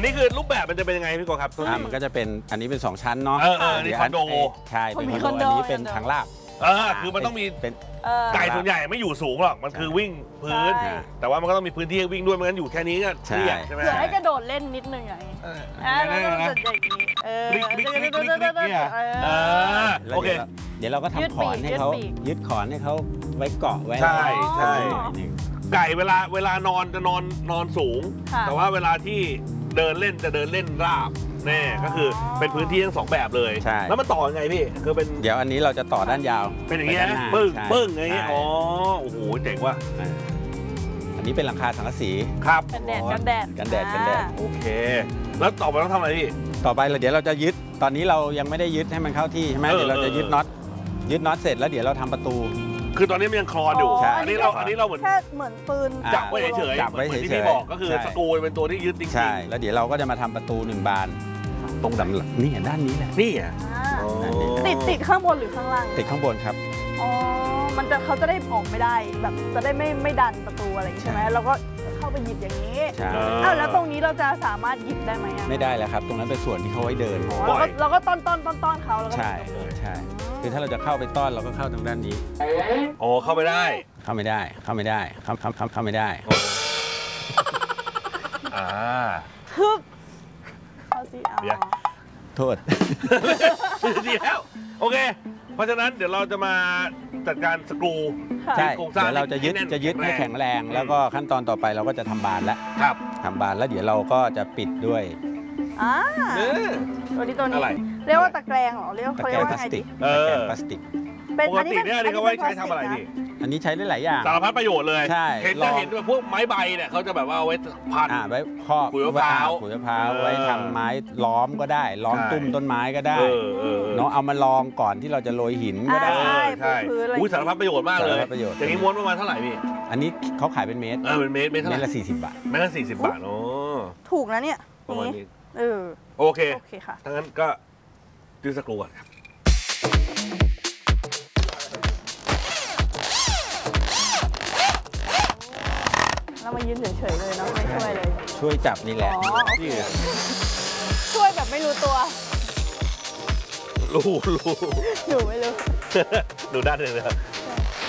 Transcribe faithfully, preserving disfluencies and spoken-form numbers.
นี้คือรูปแบบมันจะเป็นยังไงพี่โกครับอ่ามันก็จะเป็นอันนี้เป็นสองชั้นเนาะเออเออนี่คอนโดใช่เป็นคอนโดอันนี้เป็นทางลาดเออคือมันต้องมีเป็นไก่ส่วนใหญ่ไม่อยู่สูงหรอกมันคือวิ่งพื้นแต่ว่ามันก็ต้องมีพื้นที่ให้วิ่งด้วยไม่งั้นอยู่แค่นี้ก็เรียกใช่ไหมเผื่อให้กระโดดเล่นนิดนึงอย่างนี้อ่าแล้วก็จะอย่างนี้เออโอเคเดี๋ยวเราก็ทำขอนให้เขายึดขอนให้เขาไว้เกาะไว้ใช่ใช่ไก่เวลาเวลานอนจะนอนนอนสูงแต่ว่าเวลาที่เดินเล่นจะเดินเล่นราบแน่ก็คือเป็นพื้นที่ทั้งสองแบบเลยใช่แล้วมันต่อยังไงพี่คือเป็นเดี๋ยวอันนี้เราจะต่อด้านยาวเป็นอย่างเงี้ยปึ้งปึ้งอย่างเงี้ยอ๋อโอ้โหเจ๋งว่ะอันนี้เป็นหลังคาสังกะสีครับกันแดดกันแดดกันแดดกันแดดโอเคแล้วต่อไปต้องทำอะไรพี่ต่อไปเดี๋ยวเราจะยึดตอนนี้เรายังไม่ได้ยึดให้มันเข้าที่ใช่ไหมเดี๋ยวเราจะยึดน็อตยึดน็อตเสร็จแล้วเดี๋ยวเราทำประตูคือตอนนี้มันยังคลอนอยู่อันนี้เราอันนี้เราเหมือนแค่เหมือนปืนจับไว้เฉยๆจับไว้เฉยๆที่พี่บอกก็คือสกรูเป็นตัวที่ยึดจริงๆใช่แล้วเดี๋ยวเราก็จะมาทำประตูหนึ่งบานตรงดำนี่ด้านนี้แหละนี่อ่ะติดติดข้างบนหรือข้างล่างติดข้างบนครับอ๋อมันจะเขาจะได้ออกไม่ได้แบบจะได้ไม่ไม่ดันประตูอะไรใช่ไหมเราก็เข้าไปหยิบอย่างนี้ใช่อ้าวแล้วตรงนี้เราจะสามารถหยิบได้ไหมไม่ได้แล้วครับตรงนั้นเป็นส่วนที่เขาไว้เดินเราก็ต้อนต้อนต้อนต้อนเขาแล้วก็ใช่ใช่คือถ้าเราจะเข้าไปต้อนเราก็เข้าทางด้านนี้อ๋อเข้าไปได้เข้าไม่ได้เข้าไม่ได้เข้าเข้าเข้าเข้าไม่ได้อ่าฮึบเขาสิอ๋อโทษดีแล้วโอเคเพราะฉะนั้นเดี๋ยวเราจะมาจัดการสกรูใช่เดี๋ยวเราจะยึดจะยึดให้แข็งแรงแล้วก็ขั้นตอนต่อไปเราก็จะทำบานแล้วครับทำบานแล้วเดี๋ยวเราก็จะปิดด้วยอ่าตัวนี้ตัวนี้เรียกว่าตะแกรงเหรอเรียกเขาเรียกว่าไงดิตะแกรงพลาสติกปกติเนี่ยอันนี้เขาไว้ใช้ทำอะไรพี่อันนี้ใช้ได้หลายอย่างสารพัดประโยชน์เลยใช่เห็นจะเห็นแบบพวกไม้ใบเนี่ยเขาจะแบบว่าเอาไว้พันไว้ครอบขุยมะพร้าวขุยมะพร้าวไว้ทำไม้ล้อมก็ได้ล้อมตุ้มต้นไม้ก็ได้เนาะเอามาลองก่อนที่เราจะโรยหินก็ได้ใช่ใช่อุ้ยสารพัดประโยชน์มากเลยอย่างนี้ม้วนประมาณเท่าไหร่พี่อันนี้เขาขายเป็นเมตรเออเป็นเมตรเมตรเท่าไหร่เมตรละสี่สิบบาทเมตรละสี่สิบบาทโอ้ถูกนะเนี่ยประมาณนี้เออโอเคโอเคค่ะถ้างั้นก็ดูสกรูก่อนครับเรามายืนเฉยๆเลยเนาะไม่ช่วยเลยช่วยจับนี่แหละนี่ช่วยแบบไม่รู้ตัวรู้รู้หนูไม่รู้หนูด้านหนึ่งเลยครับ